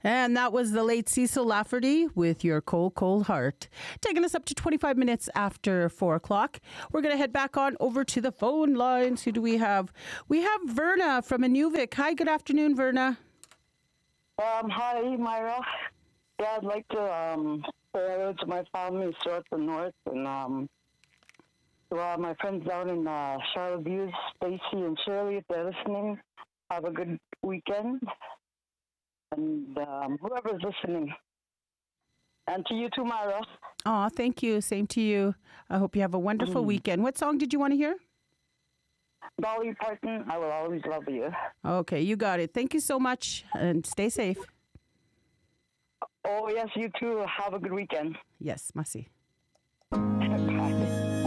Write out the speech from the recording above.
And that was the late Cecil Lafferty with Your Cold, Cold Heart. Taking us up to 25 minutes after 4 o'clock. We're going to head back on over to the phone lines. Who do we have? We have Verna from Inuvik. Hi, good afternoon, Verna. Hi, Myra. Yeah, I'd like to say hello to my family throughout the north and to my friends down in Charlotte Views, Stacy and Shirley, if they're listening. Have a good weekend. And whoever's listening. And to you too, Myra. Oh, thank you. Same to you. I hope you have a wonderful weekend. What song did you want to hear? Dolly Parton, I Will Always Love You. Okay, you got it. Thank you so much and stay safe. Oh, yes, you too. Have a good weekend. Yes, merci.